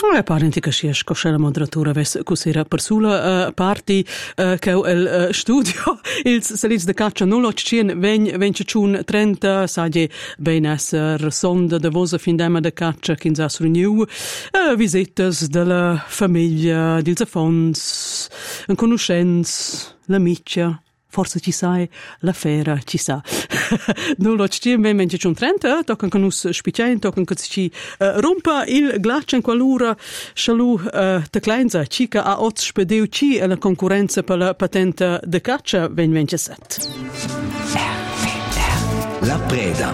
Parenti che si esce la moderatura ves cos'era per sulla parti che il studio il saliz de caccia nullo cien vence chun 30 sage ben esser sonda de vosa findema de caccia kinza renew visitas della famiglia dils affons un conoscenz l'amicia forse ci sai, la fera ci sa. Nullo ci ben vence chun 30, tocan con us spicien, tocan che ci rompa il glaccia in qualura schalu te kleinza, cica a oz spedeu ci e la concorrenza per la patente de caccia ven vence set. La preda.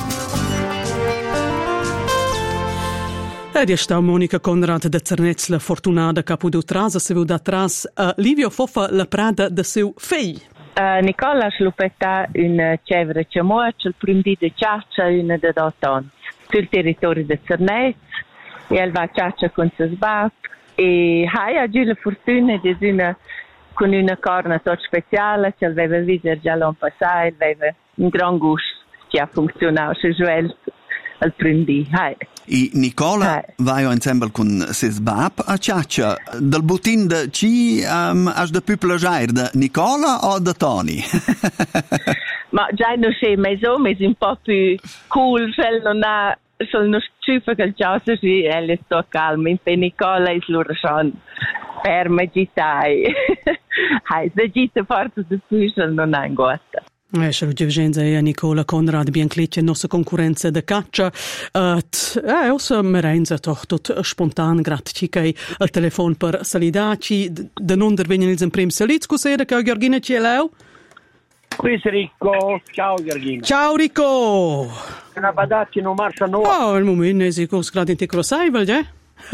Ed sta Monica Conrad de Cernez la fortunata capo du trasa se vu da tras Livio Fofa la prada de seu fei. Nicola ha sviluppato un cevre cemoac, il primo di ciaccia una da 8 anni sul territorio di Cernez e elle va ciaccia con suo sbap e ha oggi la fortuna di una con una corna tot speciale che aveva visto già l'anno passato, aveva un gran gusto che ha funzionato su Joel al primo di. I Nicola va insieme con ses bab a ciaccia. Dal butin de ci has de più plagiare da Nicola o da Tony? Ma già non c'è meso, ma è un po' più cool, cioè non ha sono stufa che il ciaccia sì, e sto calma, in Nicola è loro son ferma gitai. Se gita forse di più non ha ingotta. Saluti Vincenzo e Nicola Conrad Biancliccia, nostra concorrenza de caccia. Ossa merenza toch tot spontan grazie che al telefono per salidaci de non dervenien il prim salit scusere che Georgina ci leu. Qui Ricco, ciao Georgina. Ciao Ricco. Una badaccia non marcia no. Oh, il momento è sicuro scradin te lo sai, vel je?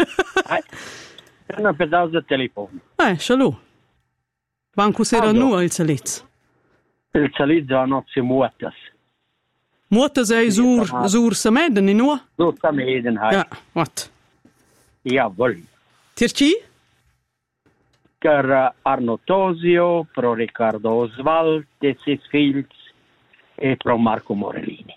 Una pedazzo del telefono. Salut. Banco sera nu il salit. Il salito a nozze muotas. Muotas è sur sameden in nu? Sur sameden, hai. Ja, wat? Ja, vol. Tirci? Per Arno Tosio, pro Riccardo Oswald, de sis fills, e pro Marco Morellini.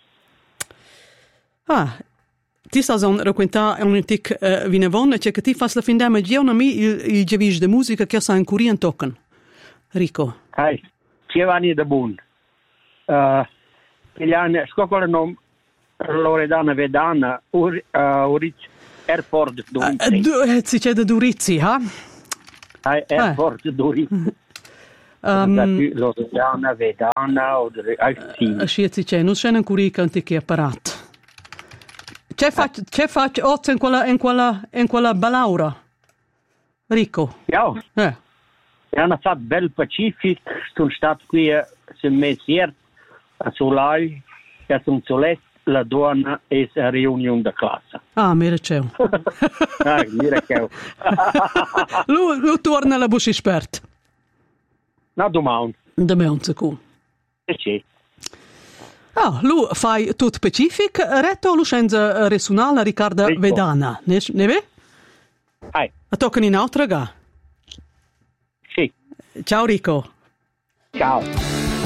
Ti sta zon racconta un antic vinevon, che ti fas la fin dama giorno mi il gevis de musica che sa in curien tocken. Rico. Hai. Giovanni de Bun. Pigliane, scocola non Loredana Vedana, Uric, Airport Durizzi. Si c'è da Durizzi, ha? Airport Durizzi. Loredana Vedana, o si c'è, non c'è ancora i canti che apparat. C'è faccio ozzo in quella balaura? Rico. Ja. Hanno fatto bel Pacific, sono stato qui sul mese a Solai, che sono solet la donna e la riunione da classe. Mi ricevo. Mi ricevo. Lui torna alla bush espert. No, domani. Domani, sicuro. Sì. Lui fai tutto Pacific, retto l'uscenza resonale Riccardo Vedana. Ne ve? A toccano in altra ga. Sì. Ciao Rico. Ciao.